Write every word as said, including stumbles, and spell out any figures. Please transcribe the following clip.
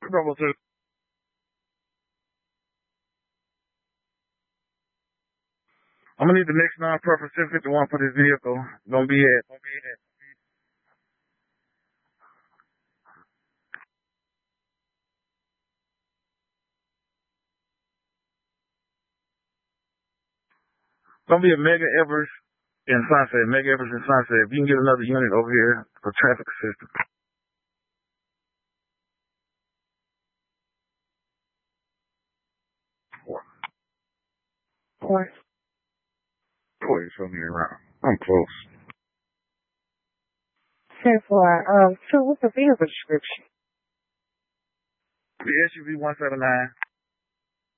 Double two. I'm gonna need the next non-preference seven fifty-one for this vehicle. Gonna be at. Gonna be at. Gonna be a Mega Evers in Sunset. Mega Evers in Sunset. If you can get another unit over here for traffic assistance. What? Please show me around. I'm close. ten four. Um, so what's the vehicle description? The S U V one seven nine.